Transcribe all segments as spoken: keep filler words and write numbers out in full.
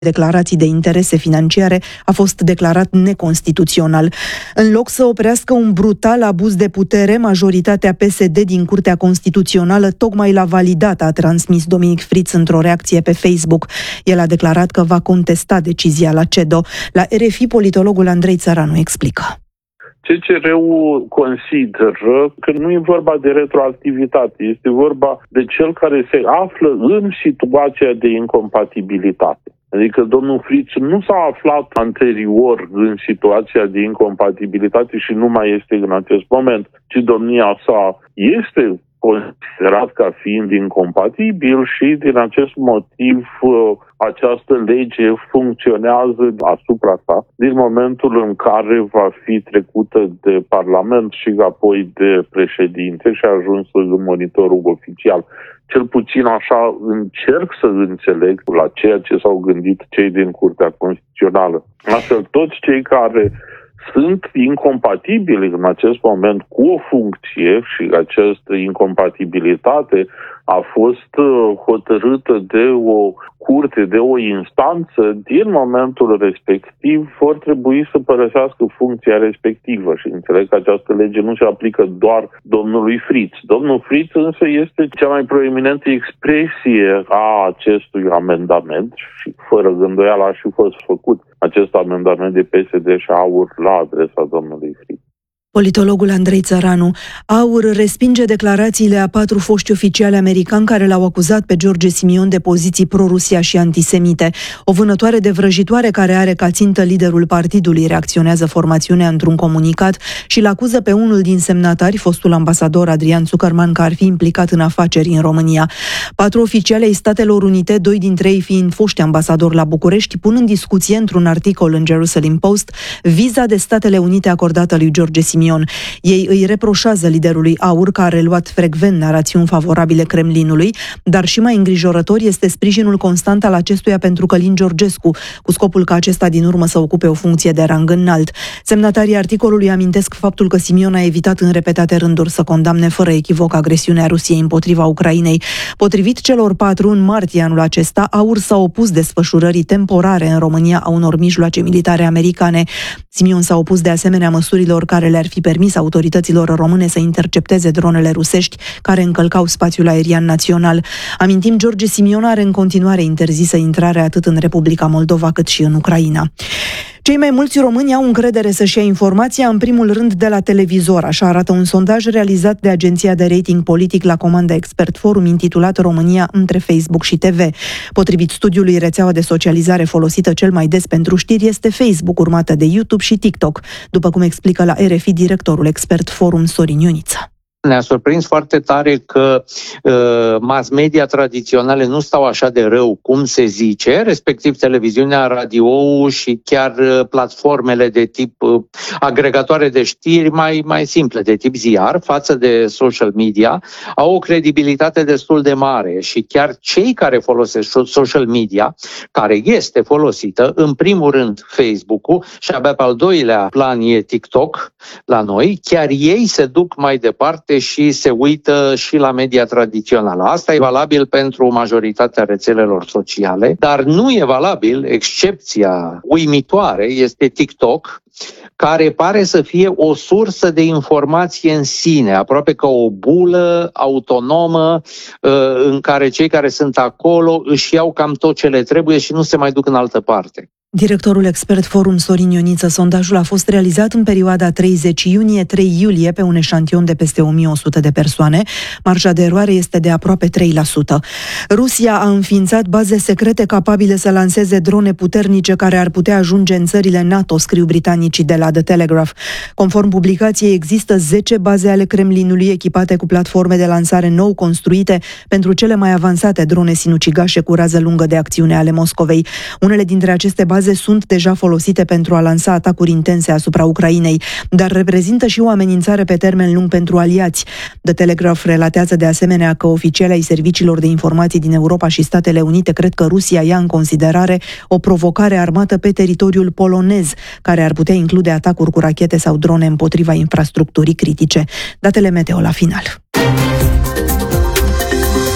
declarații de interese financiare a fost declarat neconstituțional. În loc să oprească un brutal abuz de putere, majoritatea P S D din Curtea Constituțională tocmai l-a validat, a transmis Dominic Fritz într-o reacție pe Facebook. El a declarat că va contesta decizia la C E D O. La R F I, politologul Andrei Țăranu explică. C C R-ul consideră că nu e vorba de retroactivitate, este vorba de cel care se află în situația de incompatibilitate. Adică domnul Fritz nu s-a aflat anterior în situația de incompatibilitate și nu mai este în acest moment, ci domnia sa este considerat ca fiind incompatibil și din acest motiv această lege funcționează asupra sa din momentul în care va fi trecută de Parlament și apoi de președinte și a ajuns în monitorul oficial. Cel puțin așa încerc să înțeleg la ceea ce s-au gândit cei din Curtea Constituțională. Astfel, toți cei care sunt incompatibili în acest moment cu o funcție și această incompatibilitate a fost hotărâtă de o curte, de o instanță, din momentul respectiv vor trebui să părăsească funcția respectivă și înțeleg că această lege nu se aplică doar domnului Fritz. Domnul Fritz însă este cea mai proeminentă expresie a acestui amendament și fără gândoială a și fost făcut acest amendament de P S D și AUR la adresa domnului Fritz. Politologul Andrei Țăranu. AUR respinge declarațiile a patru foști oficiali americani care l-au acuzat pe George Simion de poziții pro-Rusia și antisemite. O vânătoare de vrăjitoare care are ca țintă liderul partidului, reacționează formațiunea într-un comunicat și îl acuză pe unul din semnatari, fostul ambasador Adrian Zuckerman, că ar fi implicat în afaceri în România. Patru oficiali ai Statelor Unite, doi dintre ei fiind foști ambasadori la București, pun în discuție într-un articol în Jerusalem Post viza de Statele Unite acordată lui George Simion. Ei îi reproșează liderului AUR că a reluat frecvent narațiuni favorabile Kremlinului, dar și mai îngrijorător este sprijinul constant al acestuia pentru Călin Georgescu, cu scopul ca acesta din urmă să ocupe o funcție de rang înalt. Semnatarii articolului amintesc faptul că Simion a evitat în repetate rânduri să condamne fără echivoc agresiunea Rusiei împotriva Ucrainei. Potrivit celor patru, în martie anul acesta, AUR s-a opus desfășurării temporare în România a unor mijloace militare americane. Simion s-a opus de asemenea măsurilor care le-ar fi permis autorităților române să intercepteze dronele rusești care încălcau spațiul aerian național. Amintim, George Simion are în continuare interzisă intrarea atât în Republica Moldova cât și în Ucraina. Cei mai mulți români au încredere să-și ia informația în primul rând de la televizor, așa arată un sondaj realizat de agenția de rating politic la comanda Expert Forum intitulat România între Facebook și T V. Potrivit studiului, rețeaua de socializare folosită cel mai des pentru știri este Facebook, urmată de YouTube și TikTok, după cum explică la R F I directorul Expert Forum Sorin Ioniță. Ne-a surprins foarte tare că uh, mass media tradiționale nu stau așa de rău cum se zice, respectiv televiziunea, radio și chiar uh, platformele de tip uh, agregatoare de știri mai, mai simple, de tip ziar, față de social media, au o credibilitate destul de mare și chiar cei care folosesc social media, care este folosită, în primul rând Facebook-ul și abia pe al doilea plan e TikTok la noi, chiar ei se duc mai departe și se uită și la media tradițională. Asta e valabil pentru majoritatea rețelelor sociale, dar nu e valabil, excepția uimitoare este TikTok, care pare să fie o sursă de informație în sine, aproape ca o bulă autonomă în care cei care sunt acolo își iau cam tot ce le trebuie și nu se mai duc în altă parte. Directorul Expert Forum Sorin Ioniță, sondajul a fost realizat în perioada treizeci iunie - trei iulie pe un eșantion de peste o mie o sută de persoane. Marja de eroare este de aproape trei la sută. Rusia a înființat baze secrete capabile să lanseze drone puternice care ar putea ajunge în țările NATO, scriu britanicii de la The Telegraph. Conform publicației, există zece baze ale Kremlinului echipate cu platforme de lansare nou construite pentru cele mai avansate drone sinucigașe cu rază lungă de acțiune ale Moscovei. Unele dintre aceste baze sunt deja folosite pentru a lansa atacuri intense asupra Ucrainei, dar reprezintă și o amenințare pe termen lung pentru aliați. The Telegraph relatează de asemenea că oficialii ai serviciilor de informații din Europa și Statele Unite cred că Rusia ia în considerare o provocare armată pe teritoriul polonez, care ar putea include atacuri cu rachete sau drone împotriva infrastructurii critice. Datele meteo la final.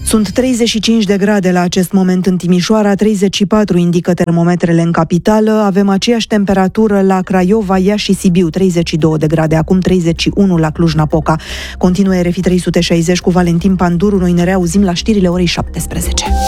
Sunt treizeci și cinci de grade la acest moment în Timișoara, treizeci și patru indică termometrele în capitală. Avem aceeași temperatură la Craiova, Iași și Sibiu, treizeci și două de grade, acum treizeci și unu la Cluj-Napoca. Continuă R F I trei sute șaizeci cu Valentin Panduru. Noi ne reauzim la știrile orei șaptesprezece.